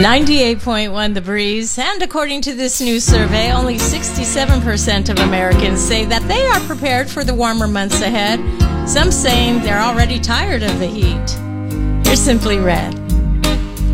98.1 The Breeze, and according to this new survey, only 67% of Americans say that they are prepared for the warmer months ahead. Some saying they're already tired of the heat. Here's Simply Red.